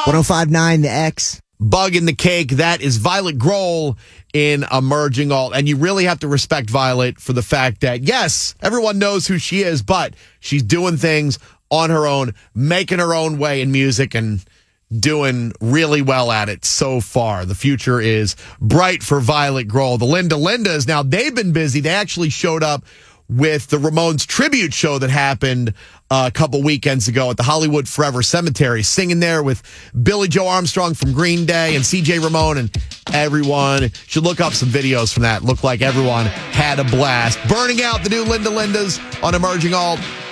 1059 The X. Bug in the Cake. That is Violet Grohl in Emerging Alt. And you really have to respect Violet for the fact that, yes, everyone knows who she is, but she's doing things on her own, making her own way in music and doing really well at it so far. The future is bright for Violet Grohl. The Linda Lindas, now they've been busy. They actually showed up with the Ramones tribute show that happened a couple weekends ago at the Hollywood Forever Cemetery, singing there with Billy Joe Armstrong from Green Day and CJ Ramone, and everyone should look up some videos from that. Looked like everyone had a blast. Burning out the new Linda Lindas on Emerging Alt.